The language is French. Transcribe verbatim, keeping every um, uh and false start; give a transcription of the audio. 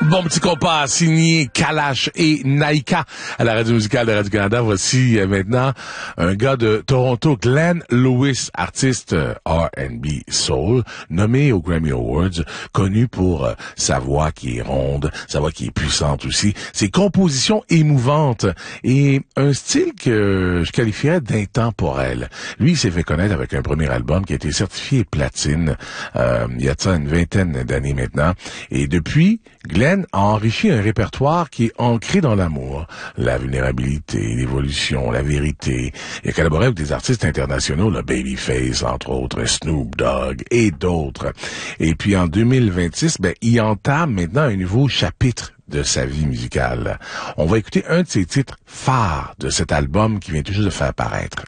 Bon petit compas signé Kalash et Naika à la radio musicale de Radio-Canada. Voici euh, maintenant un gars de Toronto, Glenn Lewis, artiste euh, R and B soul, nommé aux Grammy Awards, connu pour euh, sa voix qui est ronde, sa voix qui est puissante aussi, ses compositions émouvantes et un style que je qualifierais d'intemporel. Lui, il s'est fait connaître avec un premier album qui a été certifié platine euh, il y a de ça une vingtaine d'années maintenant. Et depuis, Glenn a enrichi un répertoire qui est ancré dans l'amour, la vulnérabilité, l'évolution, la vérité. Il a collaboré avec des artistes internationaux, le Babyface, entre autres, Snoop Dogg et d'autres. Et puis en deux mille vingt-six, ben, il entame maintenant un nouveau chapitre de sa vie musicale. On va écouter un de ses titres phares de cet album qui vient tout juste de faire paraître.